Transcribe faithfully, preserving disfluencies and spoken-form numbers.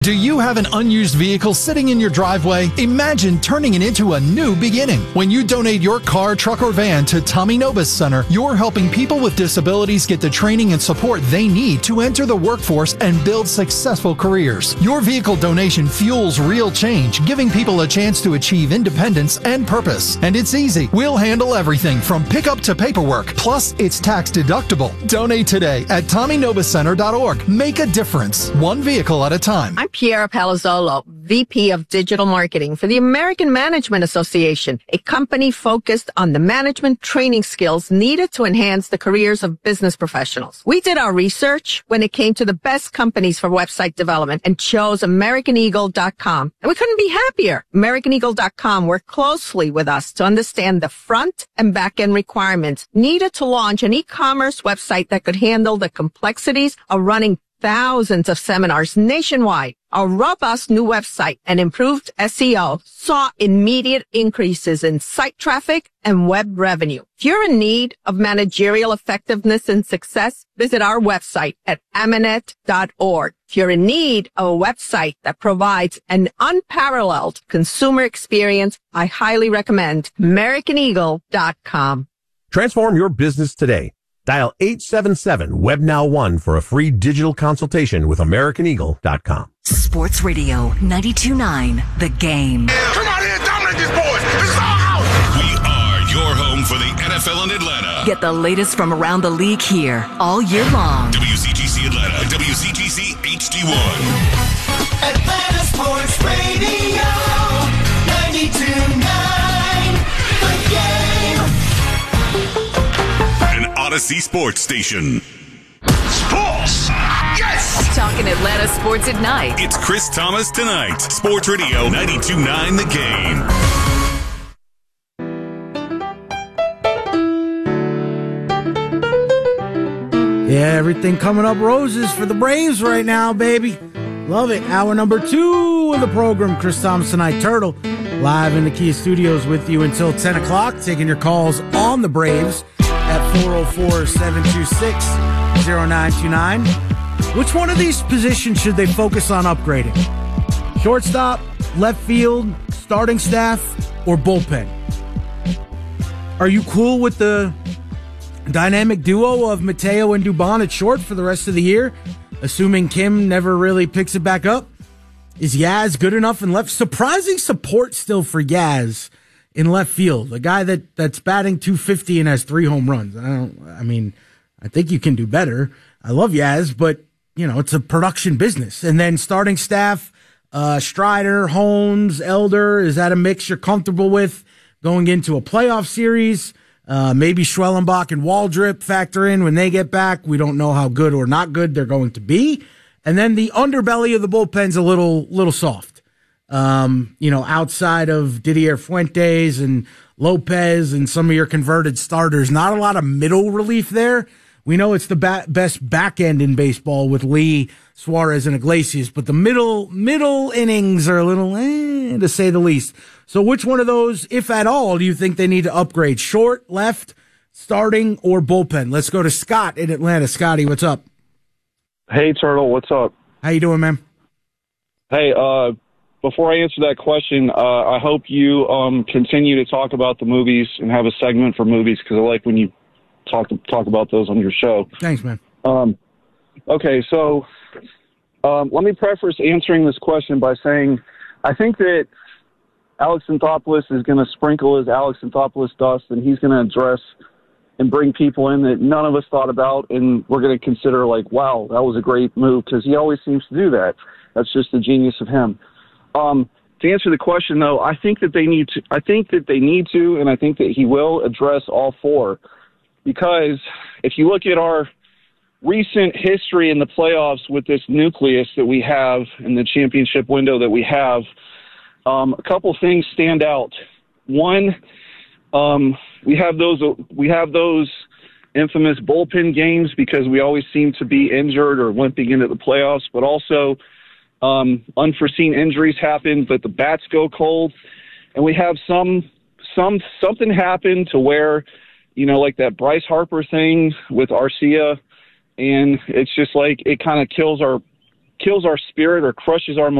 Do you have an unused vehicle sitting in your driveway? Imagine turning it into a new beginning. When you donate your car, truck, or van to Tommy Nobis Center, you're helping people with disabilities get the training and support they need to enter the workforce and build successful careers. Your vehicle donation fuels real change, giving people a chance to achieve independence and purpose. And it's easy. We'll handle everything from pickup to paperwork. Plus, it's tax deductible. Donate today at tommy nobis center dot org. Make a difference, one vehicle at a time. I'm Piera Palazzolo, V P of Digital Marketing for the American Management Association, a company focused on the management training skills needed to enhance the careers of business professionals. We did our research when it came to the best companies for website development and chose American Eagle dot com. And we couldn't be happier. American Eagle dot com worked closely with us to understand the front and back end requirements needed to launch an e-commerce website that could handle the complexities of running thousands of seminars nationwide. Our robust new website and improved S E O saw immediate increases in site traffic and web revenue. If you're in need of managerial effectiveness and success, visit our website at amanet dot org. If you're in need of a website that provides an unparalleled consumer experience, I highly recommend American Eagle dot com. Transform your business today. Dial eight seven seven W E B Now one for a free digital consultation with American Eagle dot com. Sports Radio ninety-two point nine, The Game. Come out here and dominate this boys. It's all out. We are your home for the N F L in Atlanta. Get the latest from around the league here all year long. W C G C Atlanta, W C G C H D one. Atlanta Sports Radio ninety-two point nine, The Game. Odyssey Sports Station. Sports! Yes! Talking Atlanta sports at night. It's Chris Thomas Tonight. Sports Radio ninety-two point nine The Game. Yeah, everything coming up roses for the Braves right now, baby. Love it. Hour number two of the program. Chris Thomas Tonight, Turtle, live in the Kia Studios with you until ten o'clock, taking your calls on the Braves at four oh four, seven two six, oh nine two nine. Which one of these positions should they focus on upgrading? Shortstop, left field, starting staff, or bullpen? Are you cool with the dynamic duo of Mateo and Dubon at short for the rest of the year, assuming Kim never really picks it back up? Is Yaz good enough in left? Surprising support still for Yaz in left field, a guy that, that's batting two fifty and has three home runs. I don't, I mean, I think you can do better. I love Yaz, but, you know, it's a production business. And then starting staff, uh, Strider, Holmes, Elder, is that a mix you're comfortable with going into a playoff series? Uh, maybe Schwellenbach and Waldrip factor in when they get back. We don't know how good or not good they're going to be. And then the underbelly of the bullpen's a little, little soft. Um, you know, outside of Didier Fuentes and Lopez and some of your converted starters, not a lot of middle relief there. We know it's the ba- best back end in baseball with Lee, Suarez, and Iglesias, but the middle middle innings are a little, eh, to say the least. So which one of those, if at all, do you think they need to upgrade? Short, left, starting, or bullpen? Let's go to Scott in Atlanta. Scotty, what's up? Hey, Turtle, what's up? How you doing, man? Hey, uh, before I answer that question, uh, I hope you um, continue to talk about the movies and have a segment for movies, because I like when you talk talk about those on your show. Thanks, man. Um, okay, so um, let me preface answering this question by saying I think that Alex Anthopoulos is going to sprinkle his Alex Anthopoulos dust, and he's going to address and bring people in that none of us thought about, and we're going to consider like, wow, that was a great move, because he always seems to do that. That's just the genius of him. Um, to answer the question, though, I think that they need to. I think that they need to, and I think that he will address all four, because if you look at our recent history in the playoffs with this nucleus that we have in the championship window that we have, um, a couple things stand out. One, um, we have those we have those infamous bullpen games because we always seem to be injured or limping into the playoffs, but also um, unforeseen injuries happen, but the bats go cold, and we have some some something happen to where, you know, like that Bryce Harper thing with Arcia, and it's just like it kind of kills our kills our spirit or crushes our